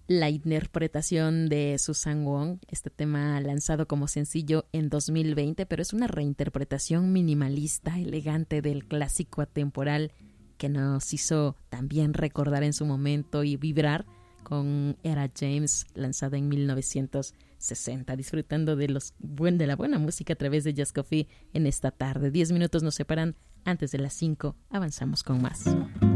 la interpretación de Susan Wong, este tema lanzado como sencillo en 2020, pero es una reinterpretación minimalista, elegante del clásico atemporal que nos hizo también recordar en su momento y vibrar con Era James, lanzada en 1960. Disfrutando de la buena música a través de Just Coffee en esta tarde. 10 minutos nos separan antes de las 5. Avanzamos con más.